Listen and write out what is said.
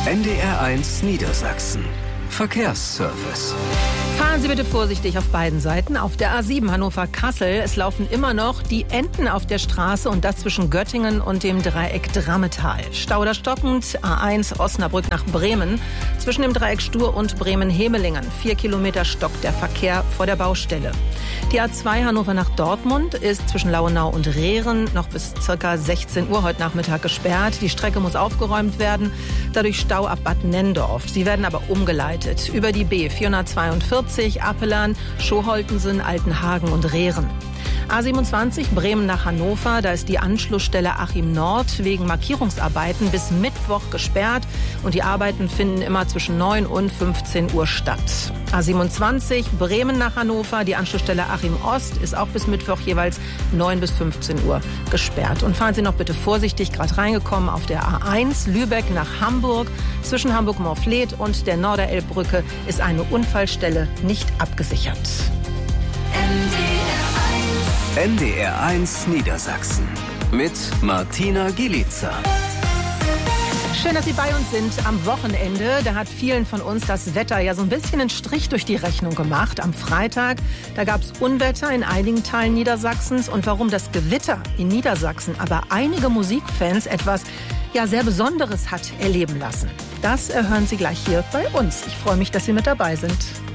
NDR1 Niedersachsen. Verkehrsservice. Fahren Sie bitte vorsichtig auf beiden Seiten. Auf der A7 Hannover-Kassel, es laufen immer noch die Enten auf der Straße und das zwischen Göttingen und dem Dreieck Drammetal. Stau oder stockend, A1 Osnabrück nach Bremen. Zwischen dem Dreieck Stur und Bremen-Hemelingen. 4 Kilometer stockt der Verkehr vor der Baustelle. Die A2 Hannover nach Dortmund ist zwischen Lauenau und Rehren noch bis ca. 16 Uhr heute Nachmittag gesperrt. Die Strecke muss aufgeräumt werden, dadurch Stau ab Bad Nenndorf. Sie werden aber umgeleitet über die B442 Appelan, Schoholtensen, Altenhagen und Rehren. A27 Bremen nach Hannover, da ist die Anschlussstelle Achim Nord wegen Markierungsarbeiten bis Mittwoch gesperrt und die Arbeiten finden immer zwischen 9 und 15 Uhr statt. A27 Bremen nach Hannover, die Anschlussstelle Achim Ost ist auch bis Mittwoch jeweils 9 bis 15 Uhr gesperrt. Und fahren Sie noch bitte vorsichtig, gerade reingekommen auf der A1 Lübeck nach Hamburg. Zwischen Hamburg-Morfleet und der Norderelbbrücke ist eine Unfallstelle nicht abgesichert. NDR1 Niedersachsen mit Martina Gielitzer. Schön, dass Sie bei uns sind am Wochenende. Da hat vielen von uns das Wetter ja so ein bisschen einen Strich durch die Rechnung gemacht. Am Freitag, da gab es Unwetter in einigen Teilen Niedersachsens. Und warum das Gewitter in Niedersachsen aber einige Musikfans etwas sehr Besonderes hat erleben lassen, das hören Sie gleich hier bei uns. Ich freue mich, dass Sie mit dabei sind.